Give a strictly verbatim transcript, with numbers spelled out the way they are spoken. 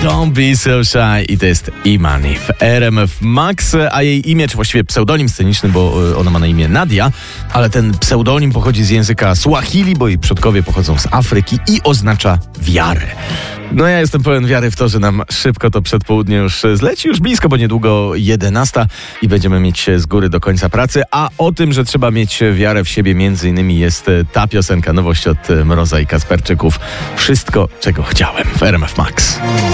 Don't be so shy i to jest Imani w R M F Max, a jej imię, czy właściwie pseudonim sceniczny, bo ona ma na imię Nadia, ale ten pseudonim pochodzi z języka Swahili, bo jej przodkowie pochodzą z Afryki i oznacza wiarę. No ja jestem pełen wiary w to, że nam szybko to przedpołudnie już zleci, już blisko, bo niedługo jedenasta i będziemy mieć z góry do końca pracy, a o tym, że trzeba mieć wiarę w siebie między innymi jest ta piosenka, nowość od Mroza i Kasperczyków. Wszystko, czego chciałem w R M F Max.